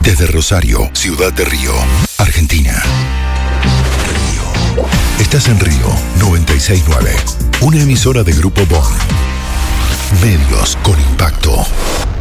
Desde Rosario, Ciudad de Río, Argentina. Río. Estás en Río 969, una emisora de Grupo Bon. Medios con impacto.